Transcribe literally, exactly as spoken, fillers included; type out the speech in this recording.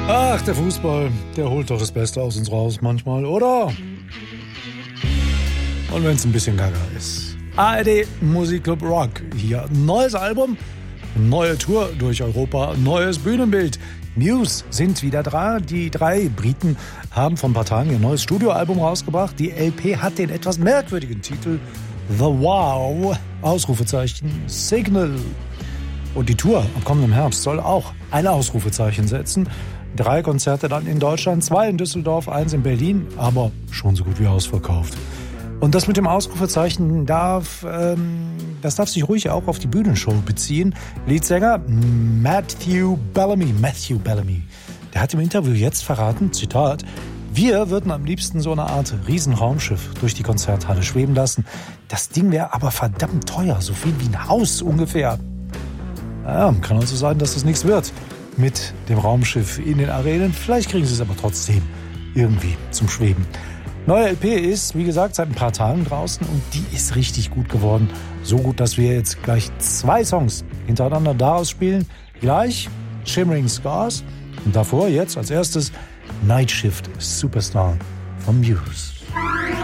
Ach, der Fußball, der holt doch das Beste aus uns raus manchmal, oder? Und wenn es ein bisschen gaga ist. A R D Musikclub Rock. Hier neues Album, neue Tour durch Europa, neues Bühnenbild. Muse sind wieder dran. Die drei Briten haben vor ein paar Tagen ihr neues Studioalbum rausgebracht. Die L P hat den etwas merkwürdigen Titel The Wow, Ausrufezeichen, Signal. Und die Tour am kommenden Herbst soll auch ein Ausrufezeichen setzen. Drei Konzerte dann in Deutschland, zwei in Düsseldorf, eins in Berlin, aber schon so gut wie ausverkauft. Und das mit dem Ausrufezeichen darf, ähm, das darf sich ruhig auch auf die Bühnenshow beziehen. Leadsänger Matthew Bellamy, Matthew Bellamy, der hat im Interview jetzt verraten, Zitat, wir würden am liebsten so eine Art Riesenraumschiff durch die Konzerthalle schweben lassen. Das Ding wäre aber verdammt teuer, so viel wie ein Haus ungefähr. Ja, kann also sein, dass das nichts wird mit dem Raumschiff in den Arenen. Vielleicht kriegen sie es aber trotzdem irgendwie zum Schweben. Neue L P ist, wie gesagt, seit ein paar Tagen draußen und die ist richtig gut geworden. So gut, dass wir jetzt gleich zwei Songs hintereinander daraus spielen. Gleich Shimmering Scars und davor jetzt als erstes Night Shift Superstar von Muse.